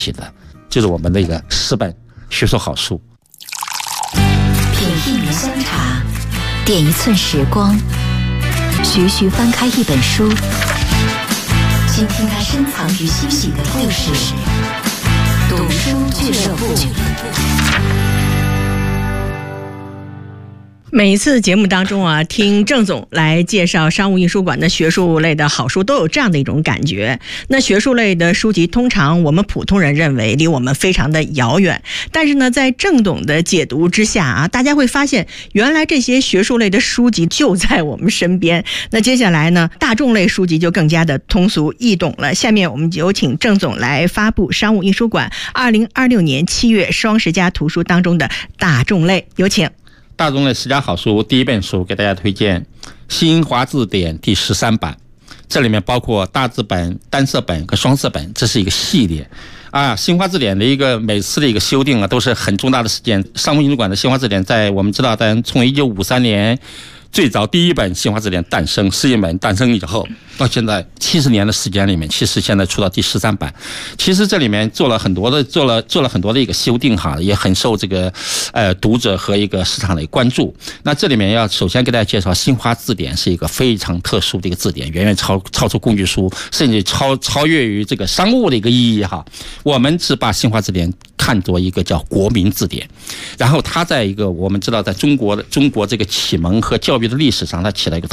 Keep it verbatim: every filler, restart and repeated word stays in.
起的，就是我们的一个十本学术好书。 品一壶香茶，点一寸时光，徐徐翻开一本书，倾听它深藏于心底的故事。读书俱乐部。 每一次节目当中啊，听郑总来介绍商务印书馆的学术类的好书，都有这样的一种感觉。那学术类的书籍通常我们普通人认为离我们非常的遥远，但是呢，在郑总的解读之下啊，大家会发现原来这些学术类的书籍就在我们身边。那接下来呢，大众类书籍就更加的通俗易懂了。下面我们有请郑总来发布商务印书馆二零二六年七月双十佳图书当中的大众类，有请。 大众类十佳好书第一本书给大家推荐《新华字典》第十三版，这里面包括大字本、单色本和双色本，这是一个系列啊。新华字典的一个每次的一个修订啊，都是很重大的事件。商务印书馆的新华字典在我们知道，在从一九五三年最早第一本新华字典诞生，世界本诞生以后，到现在七十年的时间里面，其实现在出到第十三版，其实这里面做了很多的做了做了很多的一个修订哈，也很受这个呃读者和一个市场的关注。那这里面要首先给大家介绍，新华字典是一个非常特殊的一个字典，远远超超出工具书，甚至超超越于这个商务的一个意义哈。我们是把新华字典看作一个叫国民字典，然后它在一个我们知道在中国的中国这个启蒙和教育的历史上，它起了一个